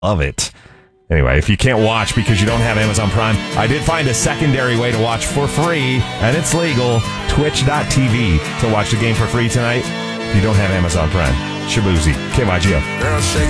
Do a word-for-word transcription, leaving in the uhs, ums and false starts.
love it. Anyway, if you can't watch because you don't have Amazon Prime, I did find a secondary way to watch for free, and it's legal, twitch dot t v to watch the game for free tonight if you don't have Amazon Prime. Shabuzi, K Y G O. Girl, shake